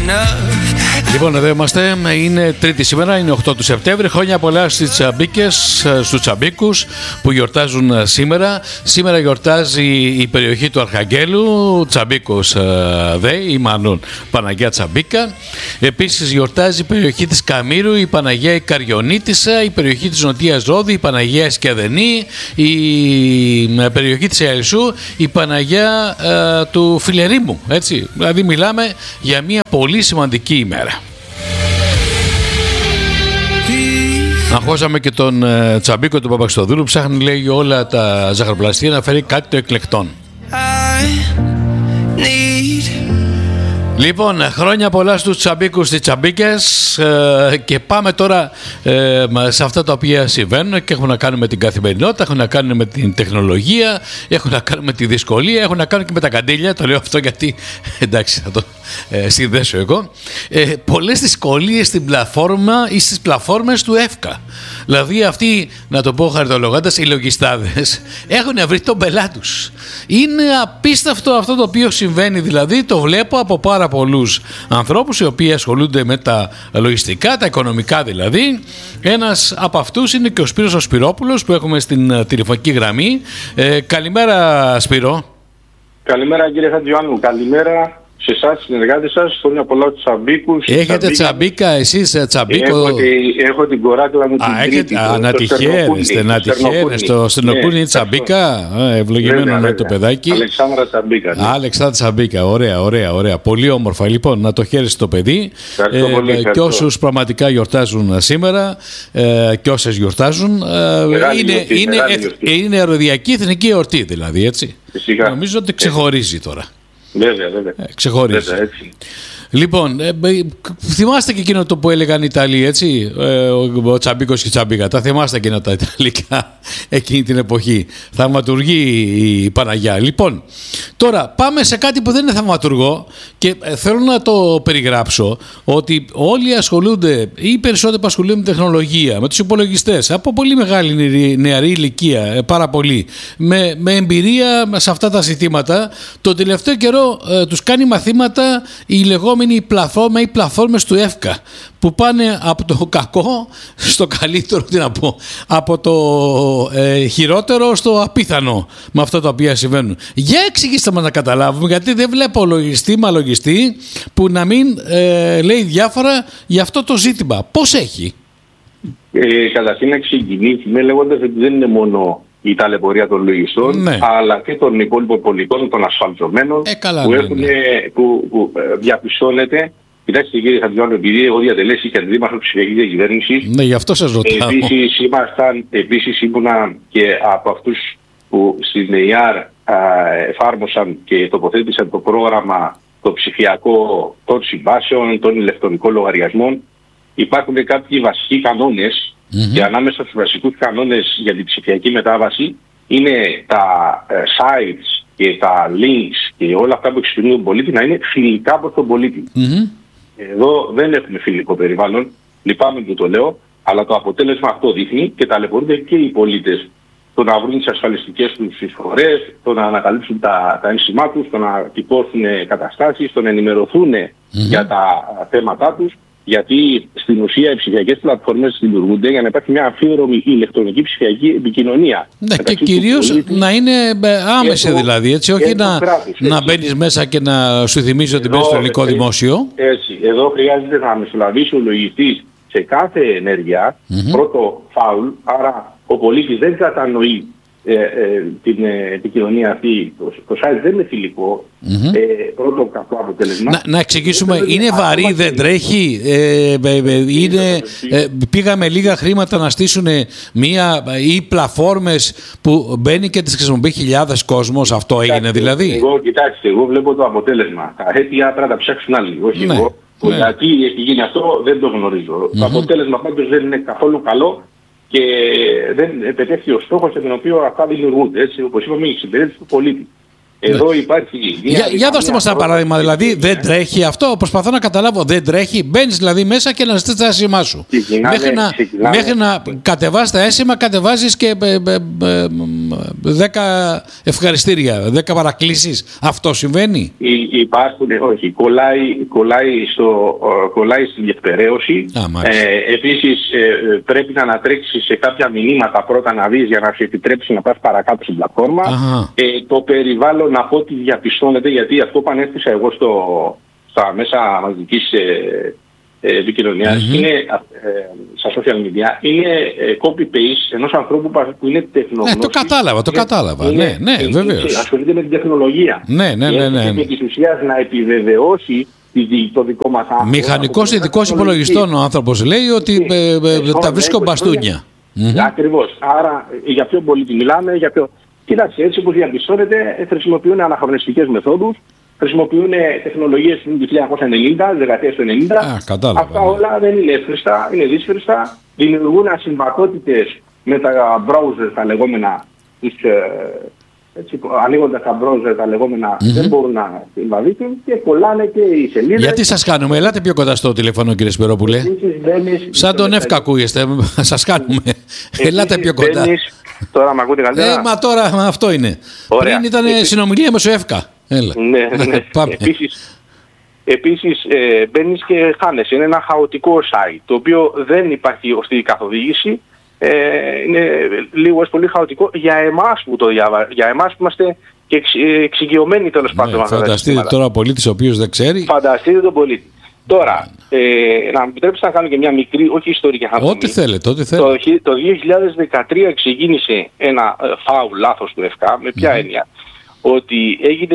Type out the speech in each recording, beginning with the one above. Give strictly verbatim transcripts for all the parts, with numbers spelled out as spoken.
Λοιπόν, εδώ είμαστε. Είναι Τρίτη σήμερα, είναι οκτώ του Σεπτέμβρη. Χρόνια πολλά στις Τσαμπίκες, στους Τσαμπίκους που γιορτάζουν σήμερα. Σήμερα γιορτάζει η περιοχή του Αρχαγγέλου, Τσαμπίκος δε, η Μανούν Παναγία Τσαμπίκα. Επίσης γιορτάζει η περιοχή της Καμήρου, η Παναγία η Καριονίτισσα, η περιοχή της Νοτίας Ρόδη, η Παναγία Σκεδενή, η περιοχή της Ιαλισσού, η Παναγία ε, του Φιλερίμου. Έτσι. Δηλαδή μιλάμε για μια πολύ σημαντική ημέρα. Αγχώσαμε και τον ε, Τσαμπίκο του Παπαξιτοδούλου, ψάχνει λέει όλα τα ζαχαροπλαστεία να φέρει κάτι το εκλεκτόν. Λοιπόν, χρόνια πολλά στους Τσαμπίκους, στις Τσαμπίκες ε, και πάμε τώρα ε, σε αυτά τα οποία συμβαίνουν και έχουν να κάνουν με την καθημερινότητα, έχουν να κάνουν με την τεχνολογία, έχουν να κάνουν με τη δυσκολία, έχουν να κάνουν και με τα καντήλια. Το λέω αυτό γιατί, εντάξει, θα το ε, συνδέσω εγώ. Ε, πολλές δυσκολίες στην πλατφόρμα ή στις πλατφόρμες του ΕΦΚΑ. Δηλαδή αυτοί, να το πω χαριτολογώντας, οι λογιστάδες έχουν βρει τον πελά τους. Είναι απίστευτο αυτό το οποίο συμβαίνει, δηλαδή το βλέπω από πάρα πολλούς ανθρώπους οι οποίοι ασχολούνται με τα λογιστικά, τα οικονομικά δηλαδή. Ένας από αυτούς είναι και ο Σπύρος ο Σπυρόπουλος που έχουμε στην τηλεφωνική γραμμή. Ε, καλημέρα Σπύρο. Καλημέρα κύριε Χατζιωάννου, καλημέρα σε εσάς, συνεργάτες σας, χρόνια πολλά στους Τσαμπίκους. Έχετε Τσαμπίκα, εσείς Τσαμπίκο? Έχω, τη, έχω την κοράκλα μου την Α, Τρίτη. Α, να τη χαίρεστε, να τη χαίρεστε. Στο Στενοκούνι είναι Τσαμπίκα, ευλογημένο είναι το παιδάκι. Αλεξάνδρα Τσαμπίκα. Ναι. Αλεξάνδρα Τσαμπίκα, ωραία, ωραία, ωραία. Πολύ όμορφα. Λοιπόν, να το χαίρεστε το παιδί. Ε, πολύ, και όσους πραγματικά γιορτάζουν σήμερα ε, και όσες γιορτάζουν, ε, είναι, γιορτή, είναι, ε, είναι αεροδιακή εθνική εορτή δηλαδή, έτσι. Φυσικά. Νομίζω ότι ξεχωρίζει τώρα. Βέβαια, βέβαια. Ε, ξεχωρίζει. Βέβαια, έτσι. Λοιπόν, ε, θυμάστε και εκείνο το που έλεγαν οι Ιταλοί, έτσι, ε, ο, ο Τσαμπίκος και η Τσαμπίκα. Τα θυμάστε εκείνα τα Ιταλικά εκείνη την εποχή. Θαυματουργή η Παναγιά. Λοιπόν, τώρα πάμε σε κάτι που δεν είναι θαυματουργό και ε, θέλω να το περιγράψω, ότι όλοι ασχολούνται ή περισσότεροι που ασχολούνται με τεχνολογία, με τους υπολογιστές, από πολύ μεγάλη νεαρή ηλικία, ε, πάρα πολύ, με, με εμπειρία σε αυτά τα ζητήματα. Το τελευταίο καιρό ε, τους κάνει μαθήματα η λεγόμενη η πλατφόρμα ή πλατφόρμες του ΕΦΚΑ που πάνε από το κακό στο καλύτερο, τι να πω, από το ε, χειρότερο στο απίθανο με αυτά τα οποία συμβαίνουν. Για εξηγήστε μας να καταλάβουμε, γιατί δεν βλέπω λογιστή μα λογιστή που να μην ε, λέει διάφορα για αυτό το ζήτημα. Πώς έχει? Ε, καταρχήν να ξεκινήσουμε λέγοντας ότι δεν είναι μόνο η ταλαιπωρία των λογιστών, ναι, αλλά και των υπόλοιπων πολιτών, των ασφαλτωμένων, ε, καλά, που, ναι, έχουν, ναι. που, που διαπιστώνεται. Κοιτάξτε κύριε Χατζιωάννου, επειδή έχω διατελέσει και αντιδήμαρχο ψηφιακής διακυβέρνησης, ναι, γι' αυτό σας ρωτάω. Επίσης, ήμασταν, επίσης ήμουνα και από αυτούς που στην ΕΙΑΡ εφάρμοσαν και τοποθέτησαν το πρόγραμμα το ψηφιακό των συμβάσεων, των ηλεκτρονικών λογαριασμών. Υπάρχουν κάποιοι βασικοί κανόνες, mm-hmm. και ανάμεσα στους βασικούς κανόνες για την ψηφιακή μετάβαση είναι τα uh, sites και τα links και όλα αυτά που εξυπηρετούν τον πολίτη να είναι φιλικά προς τον πολίτη. Mm-hmm. Εδώ δεν έχουμε φιλικό περιβάλλον, λυπάμαι που το λέω, αλλά το αποτέλεσμα αυτό δείχνει και ταλαιπωρούνται και οι πολίτες. Το να βρουν τις ασφαλιστικές τους εισφορές, το να ανακαλύψουν τα, τα ένσημά τους, το να τυπώσουν καταστάσεις, το να ενημερωθούν mm-hmm. για τα θέματα τους. Γιατί στην ουσία οι ψηφιακές πλατφόρμες δημιουργούνται για να υπάρχει μια αμφίδρομη ηλεκτρονική ψηφιακή επικοινωνία. Ναι, και κυρίως να είναι άμεση δηλαδή, έτσι, όχι να, κράτους, να μπαίνεις μέσα και να σου θυμίζει ότι μπαίνεις στο ελληνικό δημόσιο. Έτσι, εδώ χρειάζεται να μεσολαβήσει ο λογιστής σε κάθε ενέργεια, mm-hmm. πρώτο φάουλ, άρα ο πολίτης δεν κατανοεί Ε, ε, την ε, επικοινωνία αυτή, το, το site δεν είναι φιλικό, mm-hmm. ε, πρώτο κακό αποτέλεσμα. Να, να εξηγήσουμε, είναι, είναι βαρύ, δεν τρέχει, ε, ε, ε, είναι, ε, πήγαμε λίγα χρήματα να στήσουν μία ή πλατφόρμες που μπαίνει και τις χρησιμοποιεί χιλιάδες κόσμος, αυτό κοιτάξτε, έγινε δηλαδή. Εγώ, κοιτάξτε, εγώ βλέπω το αποτέλεσμα. Τα αίτια πρέπει να τα ψάξουν άλλοι, όχι ναι, εγώ. Ναι. Γιατί έχει γίνει αυτό δεν το γνωρίζω. Mm-hmm. Το αποτέλεσμα πάντως δεν είναι καθόλου καλό. Και δεν επιτεύχει ο στόχος για τον οποίο αυτά δημιουργούνται. Έτσι, όπως είπαμε, η εξυπηρέτηση του πολίτη. Εδώ υπάρχει. Για, για δώστε μας ένα παράδειγμα, δηλαδή δεν τρέχει αυτό. Προσπαθώ να καταλάβω, δεν τρέχει. Μπαίνεις δηλαδή μέσα και να στείλεις τα έσημά σου. Ξεκινάμε, μέχρι να, μέχρι να κατεβάσεις τα έσημα, κατεβάζεις και ε, ε, ε, δέκα ευχαριστήρια, δέκα παρακλήσεις. Αυτό συμβαίνει? Υ, υπάρχουν, όχι. Κολλάει, κολλάει, στο, κολλάει στην διεκπαιρέωση. Ε, επίσης ε, πρέπει να ανατρέξεις σε κάποια μηνύματα πρώτα να δεις για να σου επιτρέψει να πας παρακάτω στην πλατφόρμα. Ε, το περιβάλλον από ό,τι διαπιστώνεται, γιατί αυτό που ανέφερα εγώ στο, στα μέσα μαζικής ε, επικοινωνίας, mm-hmm. είναι, ε, στα social media, είναι ε, copy-paste ενός ανθρώπου που είναι τεχνογνώστης. Ναι, το κατάλαβα, το κατάλαβα. Είναι, ναι, ναι, βεβαίως. Ασχολείται με την τεχνολογία. Ναι, ναι, ναι. ναι, ναι. Και της ουσίας να επιβεβαιώσει το δικό μας άνθρωπο. Μηχανικός ειδικός υπολογιστών ο άνθρωπος λέει ότι ε, ε, ε, τα βρίσκω μπαστούνια. Mm-hmm. Ακριβώς. Άρα για ποιο πολίτη μιλάμε, για ποιο... Κοίταξε, έτσι όπως διαπιστώνεται, χρησιμοποιούν αναχρονιστικές μεθόδους, χρησιμοποιούν τεχνολογίες του χίλια εννιακόσια ενενήντα, της δεκαετίας του ενενήντα. Α, κατάλαβα. Αυτά όλα δεν είναι εύχριστα, είναι δύσχριστα. Δημιουργούν ασυμβατότητες με τα browser, τα λεγόμενα, τους, έτσι, ανοίγοντας τα browser, τα λεγόμενα, mm-hmm. δεν μπορούν να συμβαδίσουν και κολλάνε και οι σελίδες. Γιατί σας κάνουμε, ελάτε πιο κοντά στο τηλέφωνο, κύριε Σπυρόπουλε. Σαν τον Εύκα ακούγεστε, σας κάνουμε. Ελάτε πιο κοντά. Τώρα με ακούτε καλύτερα? Ε, μα τώρα μα αυτό είναι. Ωραία. Πριν ήταν Επίσης... συνομιλία με ΣΟΕΦΚΑ. Έλα. Ναι, ναι. Πάμε. Επίσης, επίσης ε, μπαίνεις και χάνεσαι. Είναι ένα χαοτικό site, το οποίο δεν υπάρχει ωστή καθοδήγηση. Ε, είναι λίγο πολύ χαοτικό για εμάς που το διαβάζουμε. Για εμάς που είμαστε και εξ, εξοικειωμένοι τέλος πάντων. Ναι, φανταστείτε τώρα ο πολίτης ο οποίος δεν ξέρει. Φανταστείτε τον πολίτη. Τώρα, ε, να μου επιτρέψετε να κάνω και μια μικρή, όχι ιστορική αναφορά. Ό,τι θέλετε, ό,τι θέλετε. Το, το δύο χιλιάδες δεκατρία ξεκίνησε ένα φάουλ λάθος του ΕΦΚΑ, με ποια mm. έννοια? Ότι έγινε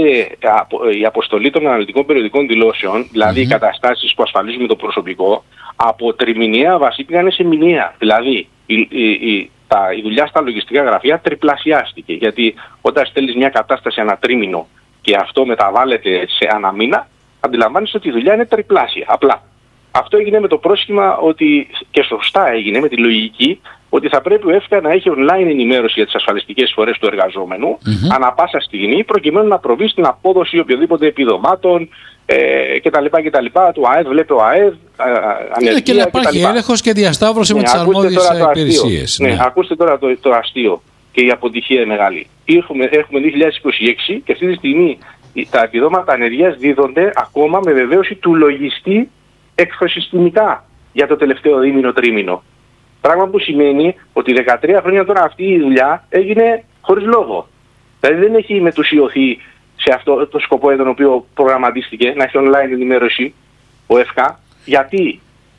η αποστολή των αναλυτικών περιοδικών δηλώσεων, δηλαδή mm-hmm. οι καταστάσεις που ασφαλίζουν το προσωπικό, από τριμηνιαία βάση πήγανε σε μηνιαία. Δηλαδή η, η, η, τα, η δουλειά στα λογιστικά γραφεία τριπλασιάστηκε. Γιατί όταν στέλνεις μια κατάσταση ένα τρίμηνο και αυτό μεταβάλλεται σε ένα μήνα, αντιλαμβάνεσαι ότι η δουλειά είναι τριπλάσια. Απλά. Αυτό έγινε με το πρόσχημα ότι, και σωστά έγινε με τη λογική, ότι θα πρέπει ο ΕΦΚΑ να έχει online ενημέρωση για τις ασφαλιστικές εισφορές του εργαζόμενου mm-hmm. ανά πάσα στιγμή, προκειμένου να προβεί στην απόδοση οποιοδήποτε επιδομάτων ε, κτλ. κτλ. Του ΑΕΔ, βλέπει ο ΑΕΔ, ανεργία και να υπάρχει έλεγχος και διασταύρωση ναι, με τις αρμόδιες υπηρεσίες. Ναι. Ναι, ακούστε τώρα το, το αστείο και η αποτυχία μεγάλη. Έχουμε, έχουμε δύο χιλιάδες είκοσι έξι και αυτή τη στιγμή τα επιδόματα ανεργίας δίδονται ακόμα με βεβαίωση του λογιστή εξωσυστημικά για το τελευταίο δίμηνο τρίμηνο. Πράγμα που σημαίνει ότι δεκατρία χρόνια τώρα αυτή η δουλειά έγινε χωρίς λόγο. Δηλαδή δεν έχει μετουσιωθεί σε αυτό το σκοπό για τον οποίο προγραμματίστηκε να έχει online ενημέρωση ο ΕΦΚΑ, γιατί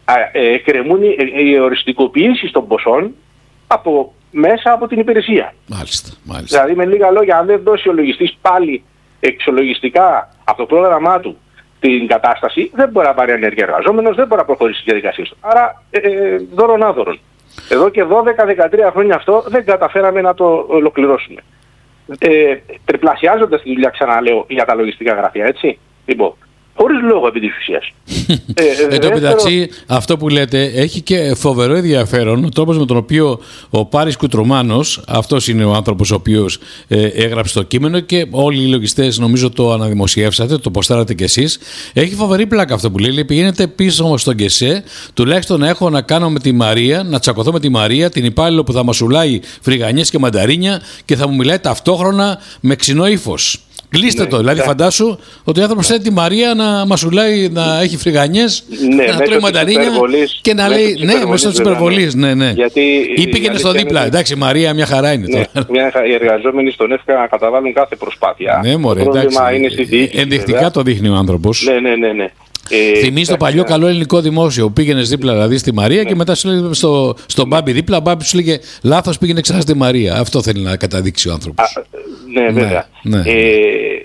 ε, κρεμούν οι, οι οριστικοποιήσεις των ποσών από, μέσα από την υπηρεσία. Μάλιστα, μάλιστα. Δηλαδή με λίγα λόγια, αν δεν δώσει ο λογιστής πάλι εξολογιστικά από το πρόγραμμά του την κατάσταση, δεν μπορεί να πάρει ανεργία εργαζόμενος, δεν μπορεί να προχωρήσει στη διαδικασία του. Άρα ε, ε, δώρον άδωρον. Εδώ και δώδεκα δεκατρία χρόνια αυτό δεν καταφέραμε να το ολοκληρώσουμε. Ε, τριπλασιάζοντας τη δουλειά, ξαναλέω, για τα λογιστικά γραφεία, έτσι. Λοιπόν, χωρίς λόγο επί της ουσίας. ε, Εν τω μεταξύ, αυτό που λέτε έχει και φοβερό ενδιαφέρον ο τρόπος με τον οποίο ο Πάρης Κουτρομάνος, αυτός είναι ο άνθρωπος ο οποίος ε, έγραψε το κείμενο και όλοι οι λογιστές νομίζω το αναδημοσιεύσατε, το ποστάρατε κι εσείς. Έχει φοβερή πλάκα αυτό που λέει. λέει πηγαίνετε πίσω στον ΚΕΣΕ, τουλάχιστον να έχω να κάνω με τη Μαρία, να τσακωθώ με τη Μαρία, την υπάλληλο που θα μασουλάει φρυγανιές και μανταρίνια και θα μου μιλάει ταυτόχρονα με ξινό ύφος. Κλείστε ναι, το, δηλαδή ναι. Φαντάσου ότι ο άνθρωπος θέλει τη Μαρία να μασουλάει, να έχει φρυγανιές, ναι, να τρώει μανταρίνια και να λέει ναι, μέσω της υπερβολής, ναι, ναι. Γιατί ή πήγαινε στο δίπλα, είναι... εντάξει Μαρία μια χαρά είναι ναι, τώρα. Μια, οι εργαζόμενοι στον ΕΦΚΑ καταβάλουν κάθε προσπάθεια. Ναι, μωρέ, το εντάξει, είναι στη διοίκηση, ενδεικτικά βέβαια. Το δείχνει ο άνθρωπος. Ναι, ναι, ναι, ναι. Ε, Θυμίζει το παλιό καλό ελληνικό δημόσιο. Πήγαινε δίπλα δηλαδή στη Μαρία ναι. και μετά σου λέει στο, στον Μπάμπη δίπλα. Ο Μπάμπη σου λέγε λάθος, πήγαινε ξανά στη Μαρία. Αυτό θέλει να καταδείξει ο άνθρωπος. Α, ναι, βέβαια. Ναι, ναι. Ε,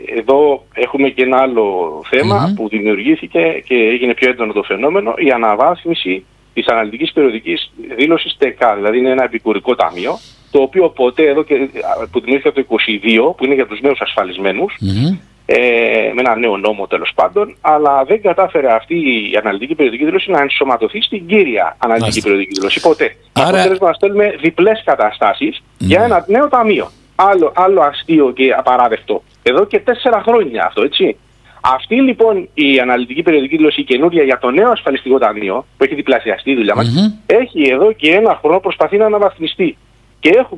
εδώ έχουμε και ένα άλλο θέμα mm-hmm. που δημιουργήθηκε και έγινε πιο έντονο το φαινόμενο. Η αναβάθμιση της αναλυτικής περιοδικής δήλωσης ΤΕΚΑ. Δηλαδή είναι ένα επικουρικό ταμείο, το οποίο ποτέ εδώ και, που δημιουργήθηκε το είκοσι δύο, που είναι για τους νέους ασφαλισμένους. Mm-hmm. Ε, με ένα νέο νόμο τέλος πάντων, αλλά δεν κατάφερε αυτή η αναλυτική περιοδική δήλωση να ενσωματωθεί στην κύρια αναλυτική Άστε. περιοδική δήλωση. Ποτέ. Άρα... αποτέλεσμα να στέλνουμε διπλές καταστάσεις mm. για ένα νέο ταμείο. Άλλο, άλλο αστείο και απαράδεκτο. Εδώ και τέσσερα χρόνια αυτό, έτσι. Αυτή λοιπόν η αναλυτική περιοδική δήλωση, η καινούρια για το νέο ασφαλιστικό ταμείο, που έχει διπλασιαστεί η δουλειά μας, mm-hmm. έχει εδώ και ένα χρόνο προσπαθεί να αναβαθμιστεί. Και έχουμε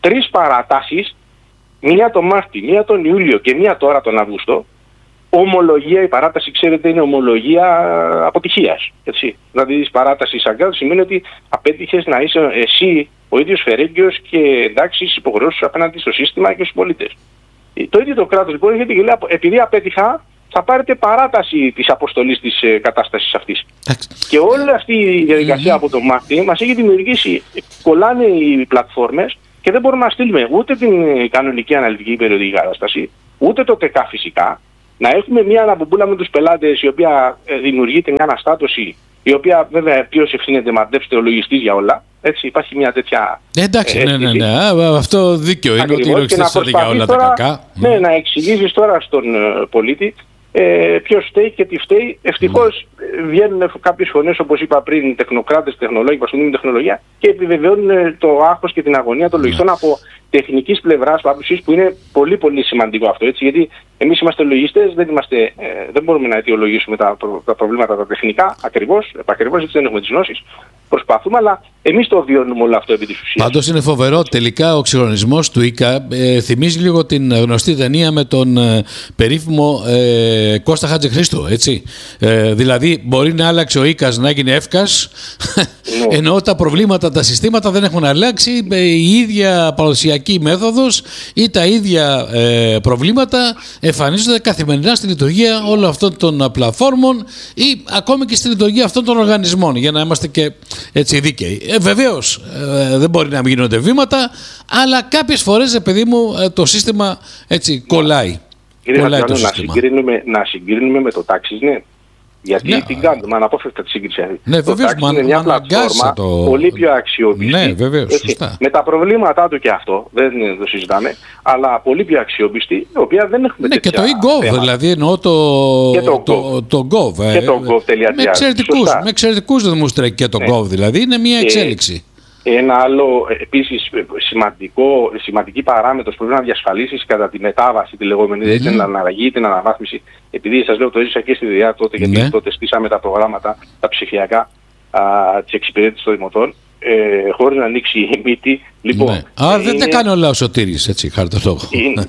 τρεις παρατάσεις, μία τον Μάρτιο, μία τον Ιούλιο και μία τώρα τον Αύγουστο. Ομολογία, η παράταση, ξέρετε, είναι ομολογία αποτυχίας. Έτσι. Δηλαδή, η παράταση σαν κάτω σημαίνει ότι απέτυχες να είσαι εσύ ο ίδιος φερέγγιος και εντάξει στις υποχρεώσεις σου απέναντι στο σύστημα και στους πολίτες. Το ίδιο το κράτος λοιπόν, γιατί λέει, επειδή απέτυχα, θα πάρετε παράταση της αποστολής της ε, κατάστασης αυτής. Και όλη αυτή η διαδικασία από το Μάρτιο μας έχει δημιουργήσει, κολλάνε οι πλατφόρμες και δεν μπορούμε να στείλουμε ούτε την κανονική αναλυτική περιοδική κατάσταση, ούτε το ΤΕΚΑ φυσικά. Να έχουμε μια αναπομπούλα με τους πελάτες η οποία ε, δημιουργείται μια αναστάτωση, η οποία βέβαια ποιος ευθύνεται, μαντέψτε ο λογιστής για όλα. Έτσι, υπάρχει μια τέτοια. Εντάξει, ε, ναι, ναι, ναι. Αυτό δίκαιο είναι. Ακριβώς, ότι οι λογιστές είναι για όλα τώρα, τα κακά. Ναι, να εξηγήσεις τώρα στον ε, πολίτη ε, ποιος φταίει και τι φταίει. Ευτυχώς mm. βγαίνουν κάποιες φωνές, όπως είπα πριν, τεχνοκράτες, τεχνολόγοι, που ασχολούνται με τεχνολογία και επιβεβαιώνουν το άγχος και την αγωνία των λογιστών mm. από τεχνικής πλευράς, άποψης, που είναι πολύ πολύ σημαντικό αυτό. Έτσι, γιατί εμείς είμαστε λογιστές, δεν, είμαστε, ε, δεν μπορούμε να αιτιολογήσουμε τα, προ, τα προβλήματα τα τεχνικά ακριβώς, επακριβώς, γιατί δεν έχουμε τις γνώσεις. Προσπαθούμε, αλλά εμείς το βιώνουμε όλο αυτό επί της ουσίας. Πάντως είναι φοβερό. Τελικά ο εξυγχρονισμός του ΙΚΑ ε, θυμίζει λίγο την γνωστή ταινία με τον ε, περίφημο ε, Κώστα Χατζηχρήστο. Έτσι. Ε, δηλαδή, μπορεί να άλλαξε ο ΙΚΑς να έγινε ΕΦΚΑΣ, ναι. ενώ τα προβλήματα, τα συστήματα δεν έχουν αλλάξει. Ε, η ίδια παραδοσιακή μέθοδος ή τα ίδια ε, προβλήματα εμφανίζονται καθημερινά στη λειτουργία όλων αυτών των πλατφόρμων ή ακόμη και στη λειτουργία αυτών των οργανισμών, για να είμαστε και έτσι δίκαιοι. Ε, βεβαίως ε, δεν μπορεί να μην γίνονται βήματα, αλλά κάποιες φορές, παιδί μου, ε, το σύστημα έτσι κολλάει. Κύριε Χατζηάνου, να συγκρίνουμε, να συγκρίνουμε με το TaxiNet. Γιατί ναι, την κάνουμε, αναπόφευκτα τη σύγκριση. Ναι, βεβαίως, το είναι μια πλατφόρμα το... πολύ πιο αξιόπιστη. Ναι, βεβαίως, σωστά. Με τα προβλήματά του και αυτό, δεν το συζητάμε, αλλά πολύ πιο αξιόπιστη, η οποία δεν έχουμε ναι, τέτοια. Ναι, και το e-gov, δηλαδή εννοώ το, το, το, το gov. Και το gov.gr. Με εξαιρετικούς, με εξαιρετικούς δεδομούς τρέχει και το ναι. gov, δηλαδή είναι μια εξέλιξη. Ένα άλλο επίσης σημαντικό, σημαντική παράμετρος που πρέπει να διασφαλίσεις κατά τη μετάβαση τη λεγόμενη, mm-hmm. την αναλλαγή, την αναβάθμιση, επειδή σας λέω το έζησα και στη ΔΕΙΑ τότε, γιατί ναι. τότε στήσαμε τα προγράμματα, τα ψηφιακά της εξυπηρέτησης των δημοτών, ε, χωρίς να ανοίξει η μύτη. Λοιπόν, ναι. Α, είναι... δεν τα κάνει όλα ο Σωτήρης, έτσι, χαρτολόγο. Είναι...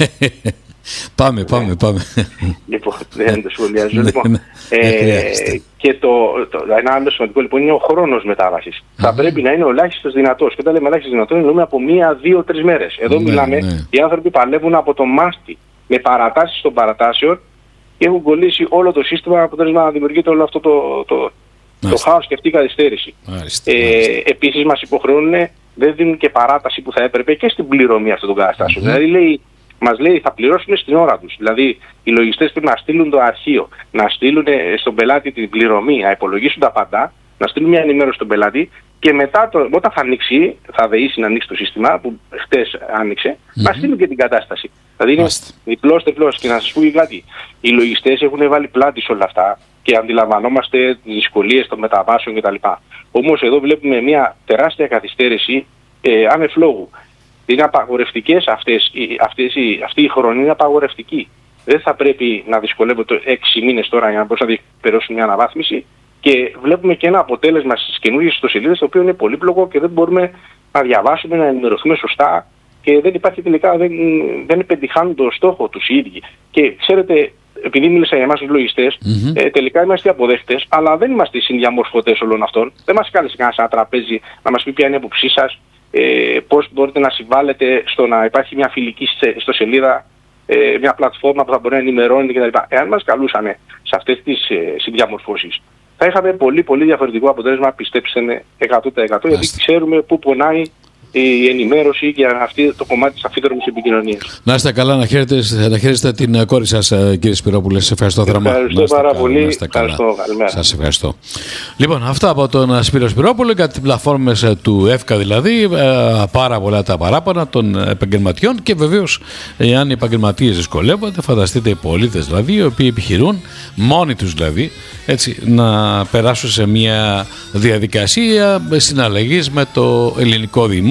Πάμε, πάμε, πάμε. Λοιπόν, δεν το σχολιάζω. Λοιπόν, ε, και το, το, ένα άλλο σημαντικό λοιπόν είναι ο χρόνος μετάβασης. Θα πρέπει να είναι ο ελάχιστος δυνατός. Και όταν λέμε ελάχιστος δυνατός, εννοούμε από μία, δύο, τρεις μέρες. Εδώ μιλάμε, οι άνθρωποι παλεύουν από το Μάρτι με παρατάσεις των παρατάσεων και έχουν κολλήσει όλο το σύστημα, αποτέλεσμα να δημιουργείται όλο αυτό το, το, το χάος και αυτή η καθυστέρηση. Μάλιστα, ε, μάλιστα. Επίσης μας υποχρεώνουν, δεν δίνουν και παράταση που θα έπρεπε και στην πληρωμή αυτών των καταστάσεων. Mm-hmm. Δηλαδή λέει, μας λέει θα πληρώσουν στην ώρα τους. Δηλαδή οι λογιστές πρέπει να στείλουν το αρχείο, να στείλουν στον πελάτη την πληρωμή, να υπολογίσουν τα πάντα, να στείλουν μια ενημέρωση στον πελάτη και μετά το, όταν θα ανοίξει, θα δεήσει να ανοίξει το σύστημα που χτες άνοιξε, mm-hmm. να στείλουν και την κατάσταση. Δηλαδή είναι διπλός τεφλός. Και να σας πω κάτι, οι λογιστές έχουν βάλει πλάτη σε όλα αυτά και αντιλαμβανόμαστε τις δυσκολίες των μεταβάσεων κτλ. Όμως εδώ βλέπουμε μια τεράστια καθυστέρηση ε, άνευ λόγου. Είναι απαγορευτικές αυτές, αυτές, αυτή η χρονιά είναι απαγορευτική. Δεν θα πρέπει να δυσκολεύονται έξι μήνες τώρα για να μπορούν να διεκπαιρεώσουν μια αναβάθμιση και βλέπουμε και ένα αποτέλεσμα στις καινούργιες ιστοσελίδες το οποίο είναι πολύπλοκο και δεν μπορούμε να διαβάσουμε, να ενημερωθούμε σωστά και δεν υπάρχει τελικά, δεν, δεν πετυχάνουν το στόχο τους οι ίδιοι. Και ξέρετε, επειδή μίλησα για εμάς τους λογιστές, mm-hmm. ε, τελικά είμαστε αποδέχτες, αλλά δεν είμαστε οι συνδιαμορφωτές όλων αυτών. Δεν μας κάλεσε κανένας ένα τραπέζι να μας πει ποια είναι η άποψή σας. Ε, πώς μπορείτε να συμβάλλετε στο να υπάρχει μια φιλική ιστοσελίδα, ε, μια πλατφόρμα που θα μπορεί να ενημερώνεται κτλ. Εάν μας καλούσαν σε αυτές τις ε, συνδιαμορφώσεις, θα είχαμε πολύ πολύ διαφορετικό αποτέλεσμα, πιστέψτε με, εκατό τοις εκατό, γιατί ξέρουμε πού πονάει η ενημέρωση και αυτή, το κομμάτι της αφίδρομης επικοινωνίας. Να είστε καλά, να χαίρετε, να χαίρετε την κόρη σας, κύριε Σπυρόπουλε. Σας ευχαριστώ θερμά. Ευχαριστώ πάρα καλά, πολύ. Ευχαριστώ. Καλημέρα. Σας ευχαριστώ. Λοιπόν, αυτά από τον Σπύρο Σπυρόπουλο για τις πλατφόρμες του ΕΦΚΑ, δηλαδή πάρα πολλά τα παράπονα των επαγγελματιών και βεβαίως, εάν οι επαγγελματίες δυσκολεύονται, φανταστείτε οι πολίτες δηλαδή, οι οποίοι επιχειρούν, μόνοι τους δηλαδή, έτσι, να περάσουν σε μια διαδικασία συναλλαγής με το ελληνικό δημόσιο.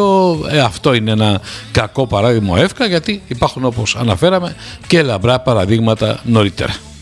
Ε, αυτό είναι ένα κακό παράδειγμα ΕΦΚΑ, γιατί υπάρχουν, όπως αναφέραμε, και λαμπρά παραδείγματα νωρίτερα.